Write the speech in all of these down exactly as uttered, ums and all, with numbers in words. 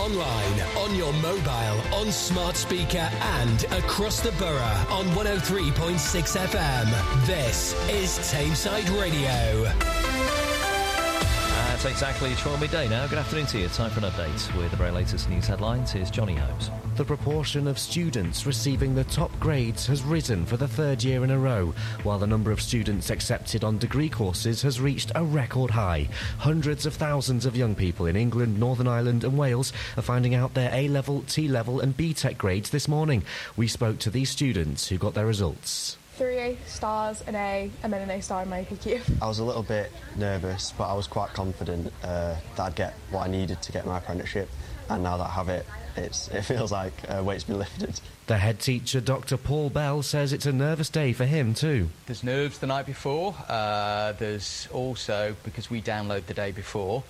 online, on your mobile, on smart speaker and across the borough on one oh three point six F M. This is Tameside Radio. It's exactly twelve midday now. Good afternoon to you. Time for an update with the very latest news headlines. Here's Johnny Holmes. The proportion of students receiving the top grades has risen for the third year in a row, while the number of students accepted on degree courses has reached a record high. Hundreds of thousands of young people in England, Northern Ireland and Wales are finding out their A-level, T-level and B Tech grades this morning. We spoke to these students who got their results. Three A stars, an A, and then an A star in my A P Q. I was a little bit nervous, but I was quite confident uh, that I'd get what I needed to get my apprenticeship, and now that I have it, it's, it feels like a weight's been lifted. The head teacher, Doctor Paul Bell, says it's a nervous day for him too. There's nerves the night before, uh, there's also, because we download the day before,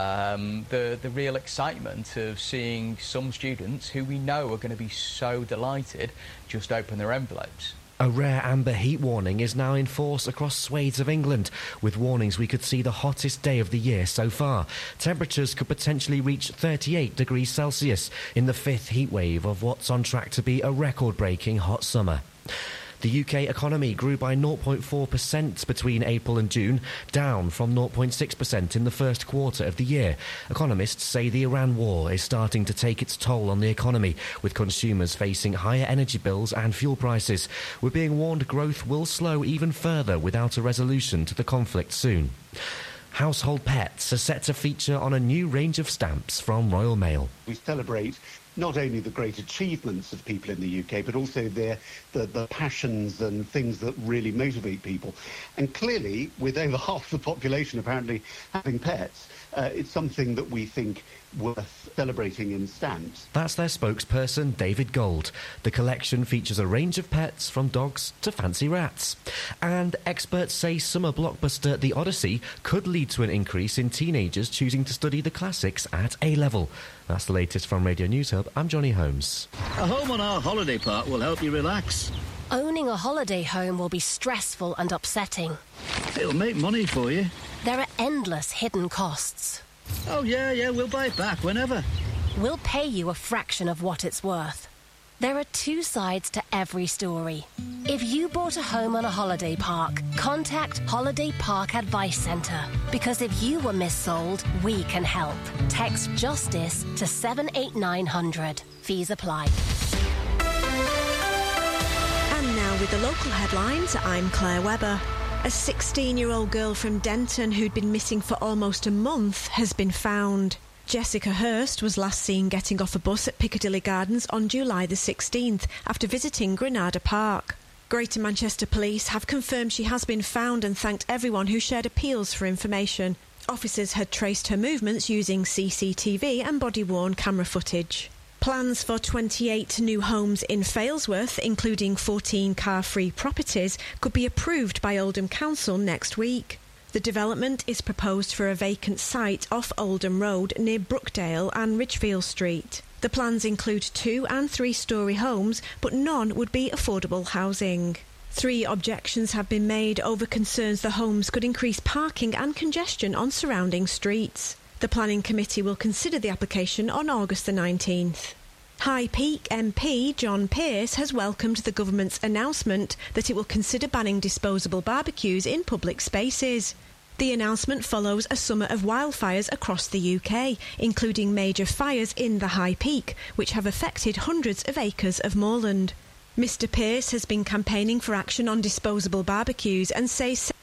um, the, the real excitement of seeing some students who we know are going to be so delighted just open their envelopes. A rare amber heat warning is now in force across swathes of England. With warnings, we could see the hottest day of the year so far. Temperatures could potentially reach thirty-eight degrees Celsius in the fifth heat wave of what's on track to be a record-breaking hot summer. The U K economy grew by zero point four percent between April and June, down from zero point six percent in the first quarter of the year. Economists say the Iran war is starting to take its toll on the economy, with consumers facing higher energy bills and fuel prices. We're being warned growth will slow even further without a resolution to the conflict soon. Household pets are set to feature on a new range of stamps from Royal Mail. We celebrate not only the great achievements of people in the U K, but also their the, the passions and things that really motivate people. And clearly, with over half the population apparently having pets, uh, it's something that we think worth celebrating in stamps. That's their spokesperson, David Gold. The collection features a range of pets from dogs to fancy rats. And experts say summer blockbuster The Odyssey could lead to an increase in teenagers choosing to study the classics at A-level. That's the latest from Radio News Hub. I'm Johnny Holmes. A home on our holiday park will help you relax. Owning a holiday home will be stressful and upsetting. It'll make money for you. There are endless hidden costs. Oh, yeah, yeah, we'll buy it back whenever. We'll pay you a fraction of what it's worth. There are two sides to every story. If you bought a home on a holiday park, contact Holiday Park Advice Centre. Because if you were missold, we can help. Text JUSTICE to seven eight nine hundred. Fees apply. And now with the local headlines, I'm Claire Webber. A sixteen-year-old girl from Denton who'd been missing for almost a month has been found. Jessica Hurst was last seen getting off a bus at Piccadilly Gardens on July the sixteenth after visiting Granada Park. Greater Manchester Police have confirmed she has been found and thanked everyone who shared appeals for information. Officers had traced her movements using C C T V and body-worn camera footage. Plans for twenty-eight new homes in Failsworth, including fourteen car-free properties, could be approved by Oldham Council next week. The development is proposed for a vacant site off Oldham Road near Brookdale and Ridgefield Street. The plans include two- and three-storey homes, but none would be affordable housing. Three objections have been made over concerns the homes could increase parking and congestion on surrounding streets. The Planning Committee will consider the application on August the nineteenth. High Peak M P John Pearce has welcomed the government's announcement that it will consider banning disposable barbecues in public spaces. The announcement follows a summer of wildfires across the U K, including major fires in the High Peak, which have affected hundreds of acres of moorland. Mr Pearce has been campaigning for action on disposable barbecues and says